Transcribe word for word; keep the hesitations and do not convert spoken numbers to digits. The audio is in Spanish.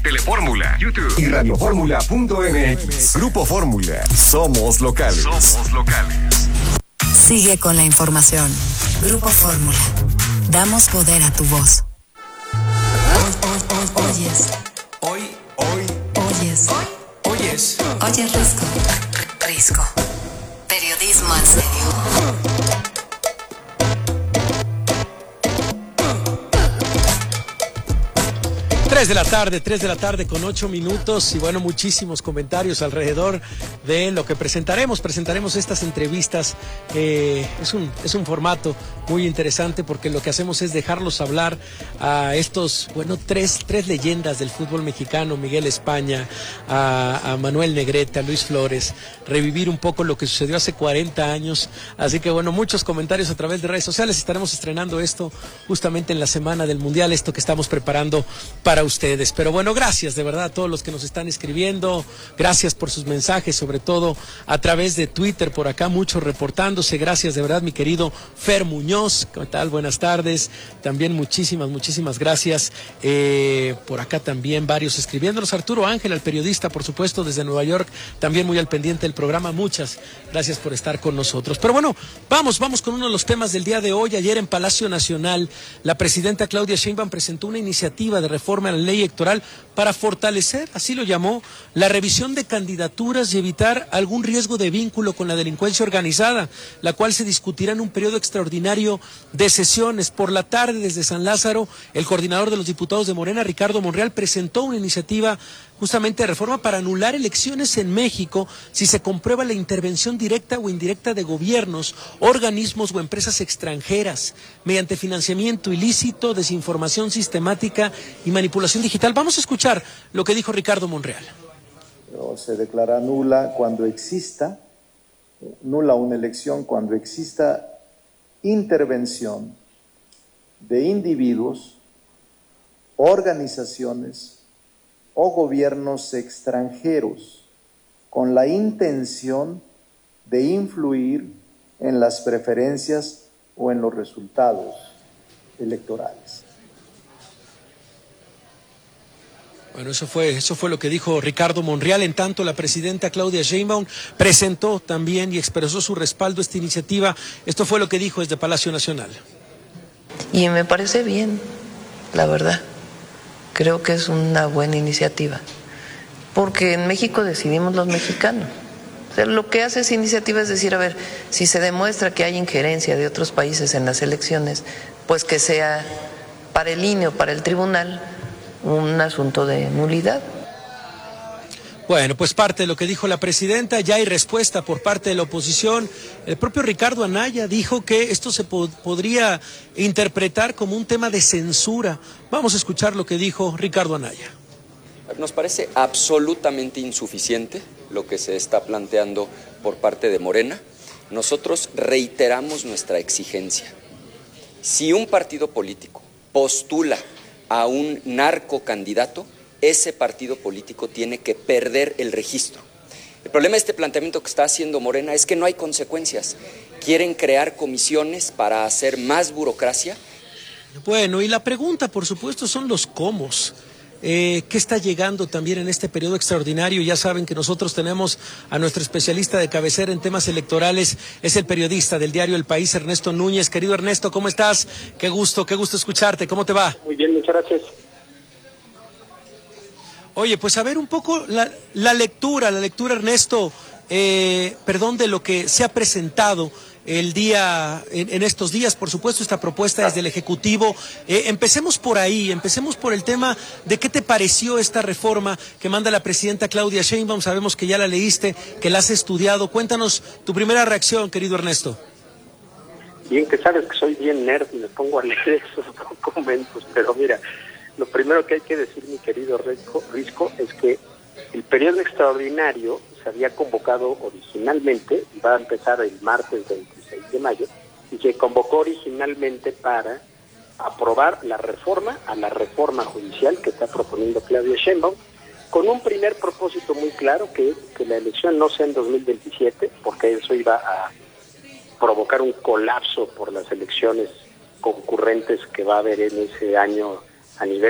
Telefórmula, YouTube y radioformula punto m x. Grupo Fórmula, somos locales. Somos locales. Sigue con la información. Grupo Fórmula. Damos poder a tu voz. Hoy, hoy, hoy, oyes. Hoy, hoy. Oyes. Hoy, oyes. Oyes Risco. Risco. Periodismo en serio. Tres de la tarde, tres de la tarde con ocho minutos y bueno, muchísimos comentarios alrededor de lo que presentaremos. Presentaremos estas entrevistas. Eh, es un, es un formato muy interesante porque lo que hacemos es dejarlos hablar a estos, bueno, tres, tres leyendas del fútbol mexicano, Miguel España, a, a Manuel Negrete, a Luis Flores, revivir un poco lo que sucedió hace cuarenta años. Así que bueno, muchos comentarios a través de redes sociales. Estaremos estrenando esto justamente en la semana del Mundial, esto que estamos preparando para ustedes. Pero bueno, gracias de verdad a todos los que nos están escribiendo, gracias por sus mensajes, sobre todo a través de Twitter, por acá muchos reportándose, gracias de verdad mi querido Fer Muñoz, ¿qué tal? Buenas tardes, también muchísimas, muchísimas gracias, eh, por acá también varios escribiéndonos, Arturo Ángel, el periodista, por supuesto, desde Nueva York, también muy al pendiente del programa, muchas gracias por estar con nosotros. Pero bueno, vamos, vamos con uno de los temas del día de hoy. Ayer en Palacio Nacional, la presidenta Claudia Sheinbaum presentó una iniciativa de reforma a la ley electoral para fortalecer, así lo llamó, la revisión de candidaturas y evitar algún riesgo de vínculo con la delincuencia organizada, la cual se discutirá en un periodo extraordinario de sesiones. Por la tarde, desde San Lázaro, el coordinador de los diputados de Morena, Ricardo Monreal, presentó una iniciativa justamente de reforma para anular elecciones en México si se comprueba la intervención directa o indirecta de gobiernos, organismos o empresas extranjeras mediante financiamiento ilícito, desinformación sistemática y manipulación digital. Vamos a escuchar lo que dijo Ricardo Monreal. Se declara nula cuando exista, nula una elección cuando exista intervención de individuos, organizaciones o gobiernos extranjeros con la intención de influir en las preferencias o en los resultados electorales. Bueno, eso fue, eso fue lo que dijo Ricardo Monreal. En tanto, la presidenta Claudia Sheinbaum presentó también y expresó su respaldo a esta iniciativa. Esto fue lo que dijo desde Palacio Nacional. Y me parece bien, la verdad. Creo que es una buena iniciativa, porque en México decidimos los mexicanos. O sea, lo que hace esa iniciativa es decir, a ver, si se demuestra que hay injerencia de otros países en las elecciones, pues que sea para el I N E o para el tribunal un asunto de nulidad. Bueno, pues parte de lo que dijo la presidenta, ya hay respuesta por parte de la oposición. El propio Ricardo Anaya dijo que esto se po- podría interpretar como un tema de censura. Vamos a escuchar lo que dijo Ricardo Anaya. Nos parece absolutamente insuficiente lo que se está planteando por parte de Morena. Nosotros reiteramos nuestra exigencia. Si un partido político postula a un narcocandidato, ese partido político tiene que perder el registro. El problema de este planteamiento que está haciendo Morena es que no hay consecuencias. Quieren crear comisiones para hacer más burocracia. Bueno, y la pregunta, por supuesto, son los cómo. Eh, ¿Qué está llegando también en este periodo extraordinario? Ya saben que nosotros tenemos a nuestro especialista de cabecera en temas electorales, es el periodista del diario El País, Ernesto Núñez. Querido Ernesto, ¿cómo estás? Qué gusto, qué gusto escucharte. ¿Cómo te va? Muy bien, muchas gracias. Oye, pues a ver un poco la, la lectura, la lectura, Ernesto, eh, perdón, de lo que se ha presentado el día, en, en estos días, por supuesto, esta propuesta desde el Ejecutivo. Eh, empecemos por ahí, empecemos por el tema de qué te pareció esta reforma que manda la presidenta Claudia Sheinbaum. Sabemos que ya la leíste, que la has estudiado. Cuéntanos tu primera reacción, querido Ernesto. Bien, que sabes que soy bien nerd y me pongo a leer esos documentos, pero mira, lo primero que hay que decir, mi querido Risco, Risco, es que el periodo extraordinario se había convocado originalmente, y va a empezar el martes veintiséis de mayo, y se convocó originalmente para aprobar la reforma a la reforma judicial que está proponiendo Claudia Sheinbaum, con un primer propósito muy claro, que es que la elección no sea en dos mil veintisiete, porque eso iba a provocar un colapso por las elecciones concurrentes que va a haber en ese año a nivel